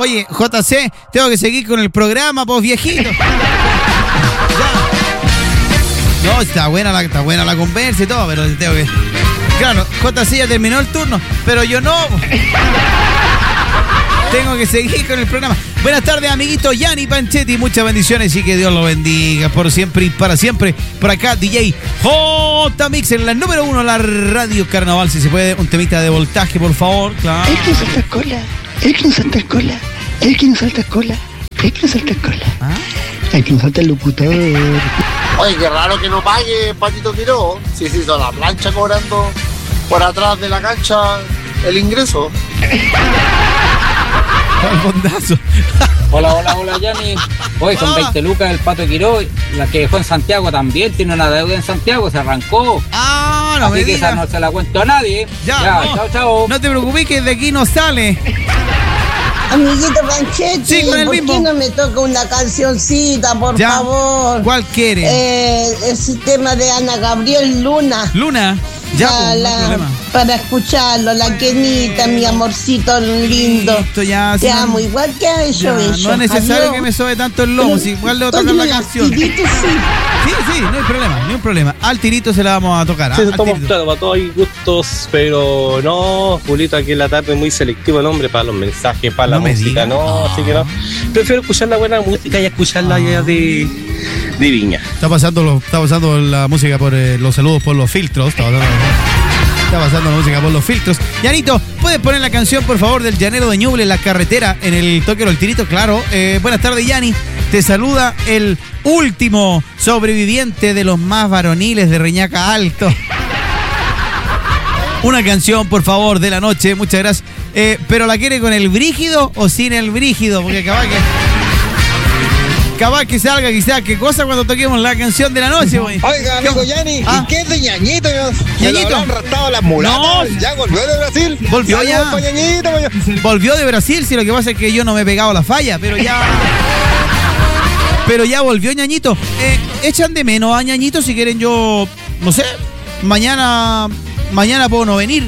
Oye, JC, tengo que seguir con el programa, pues viejito. Ya. No, está buena la conversa y todo, pero tengo que... Claro, JC ya terminó el turno, pero yo no. Tengo que seguir con el programa. Buenas tardes, amiguito Gianni Panchetti. Muchas bendiciones y que Dios lo bendiga por siempre y para siempre. Por acá, DJ J-Mix en la número 1, la Radio Carnaval. Si se puede, un temita de voltaje, por favor. Claro. El que no salta cola. El que no salta cola. El que no salta cola. El que no salta cola. ¿Ah? El que no salta el locutor. Oye, qué raro que no pague Patito Tiró. Si se hizo la plancha cobrando por atrás de la cancha el ingreso. El bondazo. Hola, Gianni. Hoy con 20 lucas el Pato Quiró, la que dejó en Santiago también, tiene una deuda en Santiago, se arrancó. Ah, no así me que digas. esa no se la cuento a nadie. Ya, no. Chao. No te preocupes que de aquí no sale. Amiguito Panchetti, Sí, con el ¿por mismo. qué no me toca una cancioncita, por Ya. favor? ¿Cuál quiere? Ese tema de Ana Gabriel Luna. Luna. Ya, pues, no hay problema. Para escucharlo, la Kenita, mi amorcito lindo. Listo, ya, Te si no- amo, igual que a ellos. Ya, bello. no es necesario Adiós. que me sobe tanto el lomo, si igual le voy a tocar la canción. Tirito, sí. Sí, no hay problema, ni un problema. Al tirito se la vamos a tocar. Sí, Al estamos tirito. claro, para todos hay gustos, pero no, Julito aquí en la tarde es muy selectivo el hombre para los mensajes, para la No me música, diga. no, así que no. Prefiero escuchar la buena música y escucharla ya de Viña. Está pasando la música por los saludos por los filtros. Está pasando la música por los filtros. Yanito, ¿puedes poner la canción, por favor, del Llanero de Ñuble en la carretera en el Tóquero del Tirito? Claro. Buenas tardes, Yani. Te saluda el último sobreviviente de los más varoniles de Reñaca Alto. Una canción, por favor, de la noche. Muchas gracias. ¿Pero la quiere con el brígido o sin el brígido? Porque capaz que salga quizás qué cosa cuando toquemos la canción de la noche, güey. Oiga, amigo Gianni, Ah. ¿y qué es de Ñañito? Ñañito. ¿Le habrán raptado las mulatas? No. ¿Ya volvió de Brasil? Volvió ya. Saludos pa' Ñañito, pa' Volvió de Brasil, si lo que pasa es que yo no me he pegado la falla, pero ya volvió Ñañito. Echan de menos a Ñañito, si quieren yo, no sé, mañana puedo no venir.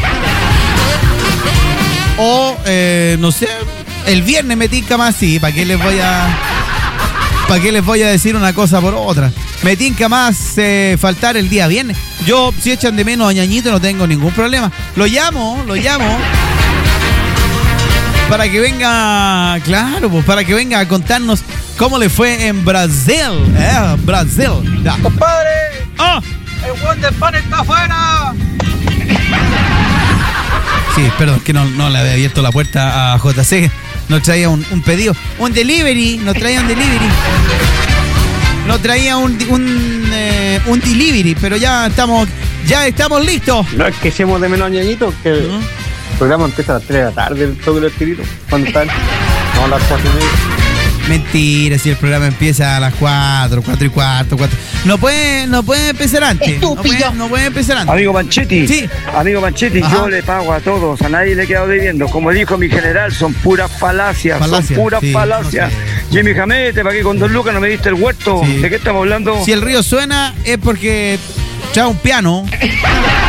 O, no sé, el viernes me tinca más, sí, ¿para qué les voy a decir una cosa por otra? Me tinca más faltar el día viernes. Yo, si echan de menos a Ñañito, no tengo ningún problema. Lo llamo. Para que venga, claro, pues para que venga a contarnos cómo le fue en Brasil. Brasil. Ya. ¡Compadre! ¡Ah! ¡El buen del pan está afuera! Sí, perdón, que no le había abierto la puerta a JC. Nos traía un pedido. Un delivery. Nos traía un delivery. Nos traía un delivery, pero ya estamos listos. No es que echemos de menos a Ñañito, que el programa empieza a las 3 de la tarde, el toque del tirito. ¿Cuándo están? No, a las 4:30. Mentira, si el programa empieza a las 4 y cuarto. No puede empezar antes. Estúpido. No puede empezar antes. Amigo Panchetti, Sí. Ajá. Yo Yo le pago a todos, a nadie le he quedado debiendo. Como dijo mi general, son puras falacias, Falacias, son puras sí, falacias. no sé. Jimmy Jamete, ¿para qué con 2 lucas no me diste el huerto? Sí. ¿De qué estamos hablando? Si el río suena es porque trae un piano.